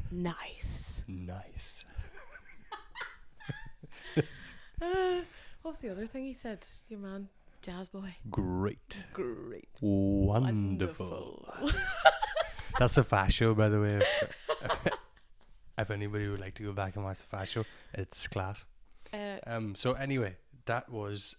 Nice. Nice. What's the other thing he said? Your man, Jazz Boy. Great. Great. Wonderful. That's a fast show, by the way. If anybody would like to go back and watch the fast show, it's class. So anyway, that was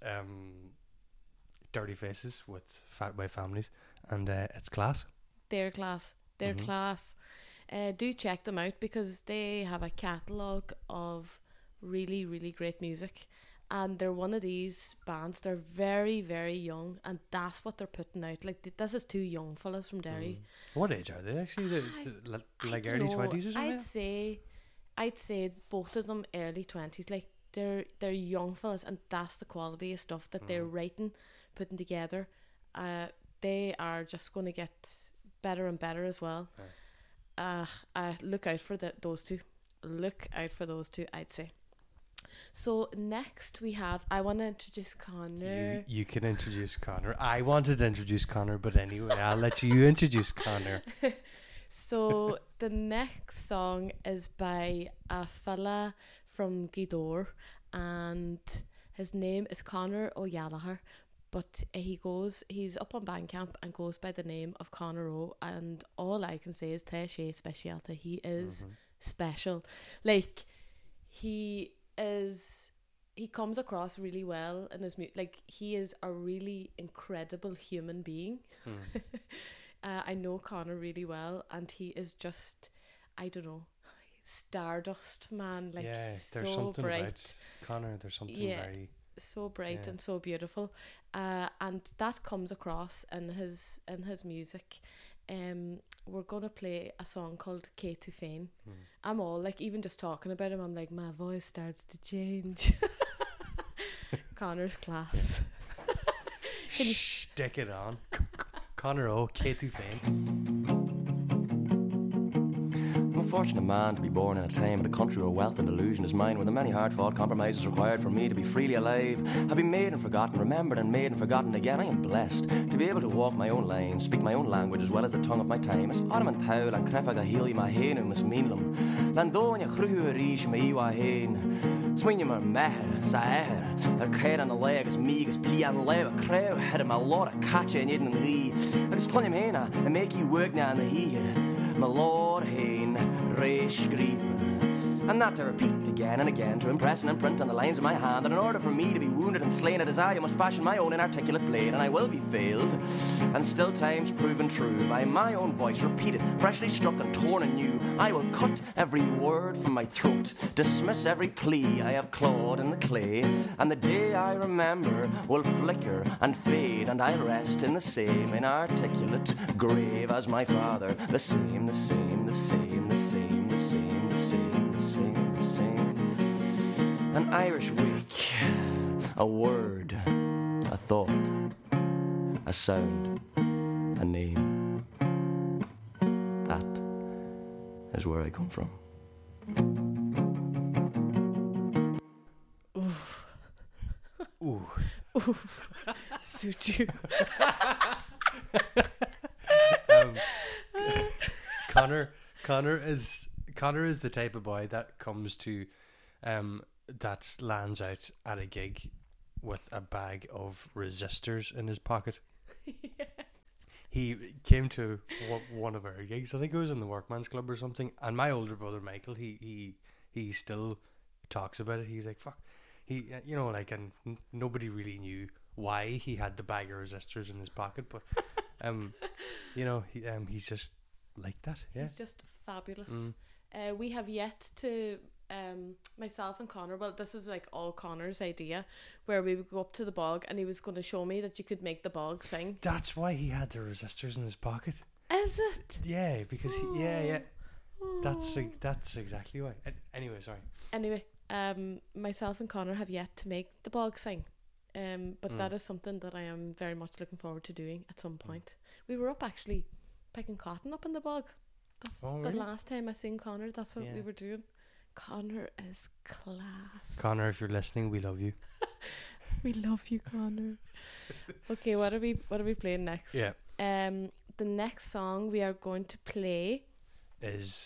Dirty Faces with Fat White Families, and it's class. They're class. They're class. Do check them out because they have a catalogue of really, really great music. And they're one of these bands. They're very, very young, and that's what they're putting out. Like this is two young fellas from Derry. What age are they actually? Like early 20s or something? I'd say both of them early 20s. Like they're young fellas, and that's the quality of stuff that they're writing, putting together. They are just going to get better and better as well. Look out for those two. Look out for those two, I'd say. So next we have, I want to introduce Connor. You can introduce Connor. I wanted to introduce Connor, but anyway, I'll let you introduce Connor. So the next song is by a fella from Gweedore, and his name is Conor O'Gallagher, but he's up on Bandcamp and goes by the name of Conor O, and all I can say is Tá sé specialta. He is special. Like he comes across really well in his like he is a really incredible human being. I know Connor really well, and he is just, I don't know, stardust, man. Like, yeah, there's so something bright about Connor. There's something very so bright and so beautiful, and that comes across in his music. We're gonna play a song called K to Fane. I'm all like, even just talking about him, I'm like, my voice starts to change. Connor's class. Stick it on. Conor O, K to Fane. I'm a fortunate man to be born in a time in a country where wealth and illusion is mine, where the many hard-fought compromises required for me to be freely alive have been made and forgotten, remembered and made and forgotten again. I am blessed to be able to walk my own line, speak my own language as well as the tongue of my time. Is autumn and towel and crefag a heli ma henu mis minlum. Landonia chruhu a rish ma iwa hain. Swinging my meher, sa eher. Cair an a leg as me as bli an lew a crew. Had him a lot of catch in yidden lee. I just call him hena and make you work now in the here. My lord hain, reish grief. And not to repeat again and again, to impress and imprint on the lines of my hand, that in order for me to be wounded and slain, it is I must fashion my own inarticulate blade, and I will be failed, and still times proven true, by my own voice repeated, freshly struck and torn anew. I will cut every word from my throat, dismiss every plea I have clawed in the clay, and the day I remember will flicker and fade, and I'll rest in the same inarticulate grave as my father, the same, the same, the same, the same, the same, the same, the same. An Irish week, a word, a thought, a sound, a name. That is where I come from. Ooh. Suit you. Connor is the type of boy that comes to that lands out at a gig with a bag of resistors in his pocket. Yeah. He came to one of our gigs, I think it was in the Workman's Club or something, and my older brother Michael, he still talks about it. He's like, fuck, he, you know, like, and nobody really knew why he had the bag of resistors in his pocket, but you know, he's just like that. Yeah, He's just fabulous. We have yet to, myself and Connor, well, this is like all Connor's idea, where we would go up to the bog and he was going to show me that you could make the bog sing. That's why he had the resistors in his pocket. Is it? Yeah, because yeah. That's exactly why. Anyway, sorry. Anyway, myself and Connor have yet to make the bog sing. But that is something that I am very much looking forward to doing at some point. We were up actually picking cotton up in the bog. That's really? The last time I seen Connor. That's what we were doing. Connor is class. Connor, if you're listening, we love you. We love you, Connor. Okay, what are we playing next? Yeah. The next song we are going to play is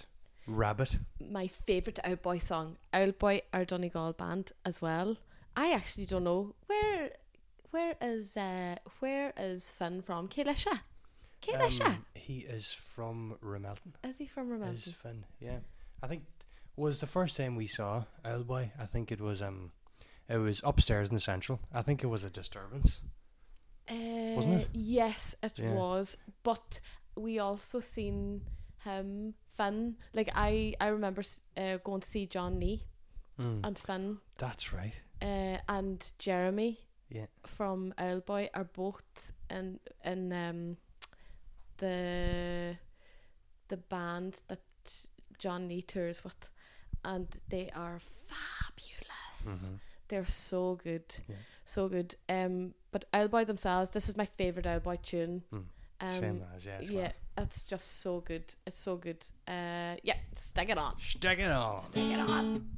Rabbit. My favourite Owlboy song. Owlboy are Donegal band as well. I actually don't know where is Finn from? Kaylisha. He is from Ramelton. Is he from Ramelton? Is Finn? Yeah, I think was the first time we saw Owlboy. I think it was upstairs in the Central. I think it was a disturbance. Wasn't it? Yes, it was. But we also seen him, Finn. Like I remember going to see John Lee and Finn. That's right. And Jeremy. Yeah. From Owlboy are both in the band that John Lee tours with, and they are fabulous. They're so good. Yeah. So good. But Owlboy themselves, this is my favourite Owlboy tune. Same as, yeah. Yeah, it's just so good. It's so good. Yeah, stick it on. Stick it on. Stick it on.